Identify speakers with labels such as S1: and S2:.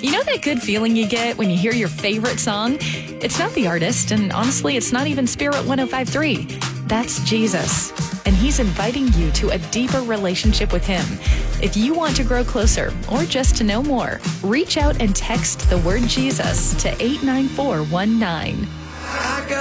S1: You know that good feeling you get when you hear your favorite song? It's not the artist, and honestly, it's not even Spirit 105.3. That's Jesus. And he's inviting you to a deeper relationship with him. If you want to grow closer or just to know more, reach out and text the word Jesus to 89419.